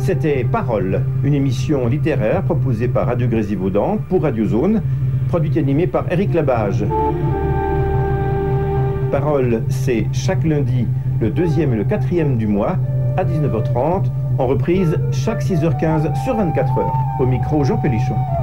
C'était Parole, une émission littéraire proposée par Radio Grésivaudan pour Radio Zone, produite et animée par Éric Labage. Parole, c'est chaque lundi, le 2e et le 4e du mois, à 19h30, en reprise chaque 6h15 sur 24h. Au micro, Jean Pélichon.